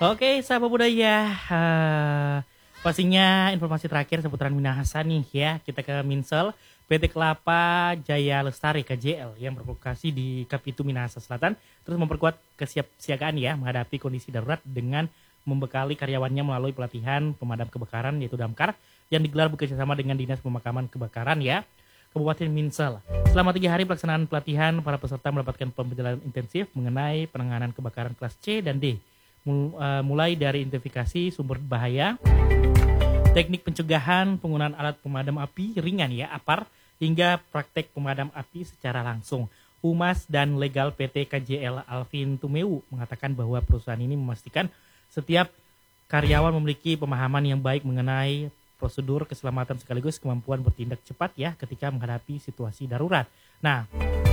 Oke, sahabat budaya. Pastinya informasi terakhir seputaran Minahasa nih ya. Kita ke Minsel, PT Kelapa Jaya Lestari KJL yang berlokasi di Kapitu Minahasa Selatan terus memperkuat kesiapsiagaan ya menghadapi kondisi darurat dengan membekali karyawannya melalui pelatihan pemadam kebakaran yaitu Damkar yang digelar bekerjasama dengan Dinas Pemakaman Kebakaran ya Kabupaten Minsel. Selama 3 hari pelaksanaan pelatihan, para peserta mendapatkan pembelajaran intensif mengenai penanganan kebakaran kelas C dan D. Mulai dari identifikasi sumber bahaya, teknik pencegahan, penggunaan alat pemadam api ringan ya, APAR, hingga praktek pemadam api secara langsung. Humas dan Legal PT KJL Alvin Tumeu mengatakan bahwa perusahaan ini memastikan setiap karyawan memiliki pemahaman yang baik mengenai prosedur keselamatan sekaligus kemampuan bertindak cepat ya ketika menghadapi situasi darurat. Nah,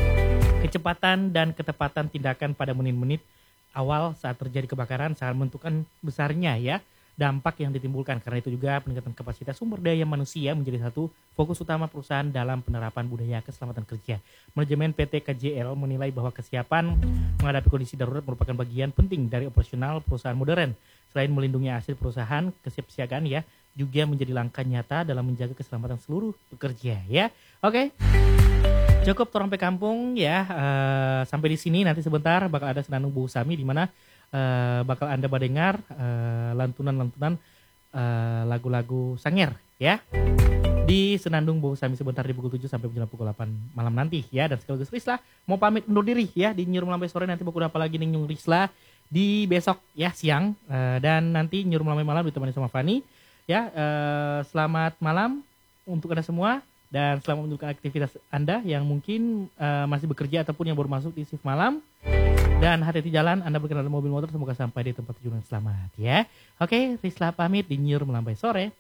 kecepatan dan ketepatan tindakan pada menit-menit awal saat terjadi kebakaran sangat menentukan besarnya ya dampak yang ditimbulkan. Karena itu juga peningkatan kapasitas sumber daya manusia menjadi satu fokus utama perusahaan dalam penerapan budaya keselamatan kerja. Manajemen PT KJL menilai bahwa kesiapan menghadapi kondisi darurat merupakan bagian penting dari operasional perusahaan modern. Selain melindungi aset perusahaan, kesiapsiagaan ya juga menjadi langkah nyata dalam menjaga keselamatan seluruh pekerja ya. Oke. Cukup Torompe Kampung ya, sampai di sini. Nanti sebentar bakal ada Senandung Bau Sami di mana bakal Anda mendengar lantunan-lantunan lagu-lagu Sanger ya. Di Senandung Bau Sami sebentar di pukul 7 sampai pukul 8 malam nanti ya. Dan sekaligus Risla mau pamit undur diri ya di Nyurum Lambe sore, nanti pukul apa lagi nih Nyung Risla di besok ya siang, dan nanti Nyurum Lambe malam ditemani sama Fani ya. Selamat malam untuk Anda semua. Dan selamat menunjukkan aktivitas Anda yang mungkin masih bekerja ataupun yang baru masuk di shift malam. Dan hati-hati jalan, Anda berkendaraan mobil motor semoga sampai di tempat tujuan selamat ya. Oke, Risla pamit di Nyurum Lambai sore.